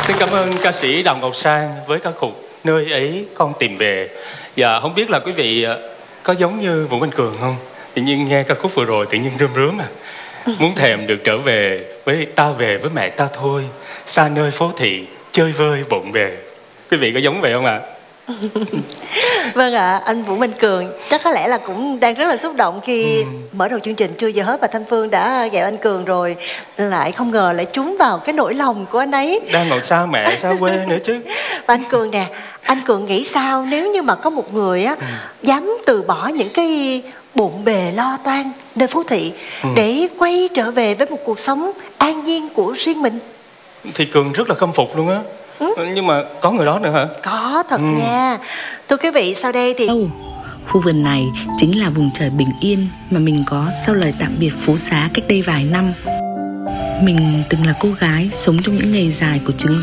Xin cảm ơn ca sĩ Đào Ngọc Sang với ca khúc Nơi Ấy Con Tìm Về. Dạ, không biết là quý vị có giống như Vũ Minh Cường không? Tự nhiên nghe ca khúc vừa rồi tự nhiên rơm rớm à. Muốn thèm được trở về với mẹ ta thôi, xa nơi phố thị, chơi vơi bộn bề. Quý vị có giống vậy không ạ? Vâng ạ, anh Vũ Minh Cường chắc có lẽ là cũng đang rất là xúc động khi mở đầu chương trình Chưa Giờ Hết và Thanh Phương đã ghẹo anh Cường rồi, lại không ngờ lại trúng vào cái nỗi lòng của anh ấy. Đang còn xa mẹ xa quê nữa chứ. Và anh Cường nè, anh Cường nghĩ sao nếu như mà có một người á dám từ bỏ những cái bộn bề lo toan nơi phố thị để quay trở về với một cuộc sống an nhiên của riêng mình? Thì Cường rất là khâm phục luôn á. Nhưng mà có người đó nữa hả? Có thật nha. Thưa quý vị, sau đây thì khu vườn này chính là vùng trời bình yên mà mình có sau lời tạm biệt phố xá cách đây vài năm. Mình từng là cô gái sống trong những ngày dài của trứng